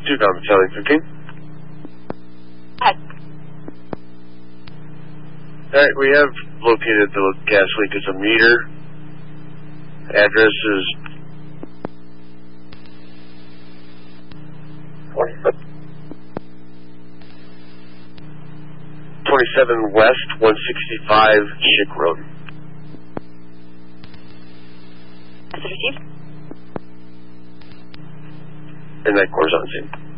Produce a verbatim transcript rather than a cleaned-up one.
two Tom Charlie fifteen. Hi. Alright, we have located the gas leak as a meter. Address is twenty-seven West, one sixty-five Schick Road. Message received. And that corresponds in.